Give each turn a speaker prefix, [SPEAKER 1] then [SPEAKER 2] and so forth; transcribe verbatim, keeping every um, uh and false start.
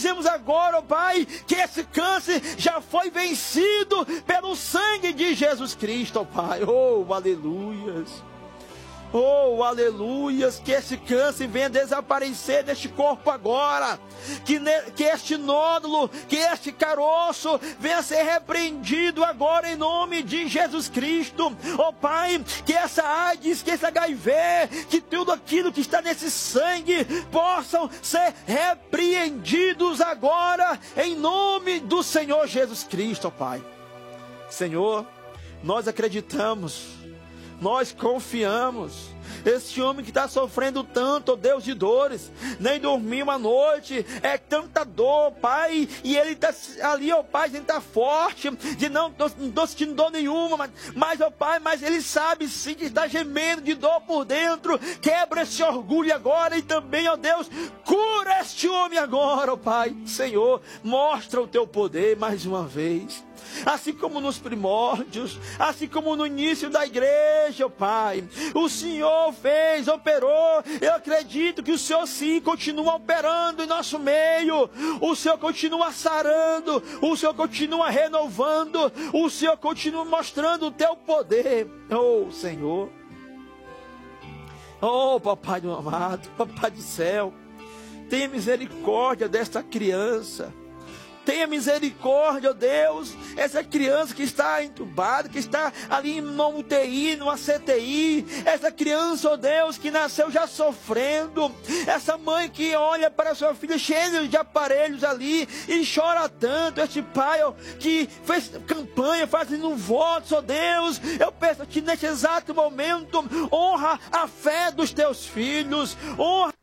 [SPEAKER 1] dizemos agora, ó Pai, que esse câncer já foi vencido pelo sangue de Jesus Cristo, ó Pai. Oh, aleluias. Oh, aleluias, que esse câncer venha desaparecer deste corpo agora, que, ne, que este nódulo, que este caroço venha ser repreendido agora em nome de Jesus Cristo. Oh Pai, que essa AIDS, que esse H I V, que tudo aquilo que está nesse sangue possam ser repreendidos agora em nome do Senhor Jesus Cristo, oh Pai. Senhor, nós acreditamos, nós confiamos. Este homem que está sofrendo tanto, ó Deus, de dores, nem dormiu uma noite, é tanta dor, Pai, e ele está ali, ó Pai, ele está forte, de não estou sentindo dor nenhuma, mas, mas, ó Pai, mas ele sabe sim que está gemendo de dor por dentro. Quebra esse orgulho agora e também, ó Deus, cura este homem agora, ó Pai. Senhor, mostra o teu poder mais uma vez, assim como nos primórdios, assim como no início da igreja, ó Pai, o Senhor fez, operou. Eu acredito que o Senhor sim continua operando em nosso meio, o Senhor continua sarando, o Senhor continua renovando, o Senhor continua mostrando o teu poder. Oh Senhor, oh Papai do amado, Papai do céu, tenha misericórdia desta criança. Tenha misericórdia, ó Deus, essa criança que está entubada, que está ali numa U T I, numa C T I, essa criança, ó Deus, que nasceu já sofrendo, essa mãe que olha para sua filha cheia de aparelhos ali e chora tanto, este pai, ó, que fez campanha fazendo votos, ó Deus, eu peço que neste exato momento honra a fé dos teus filhos, honra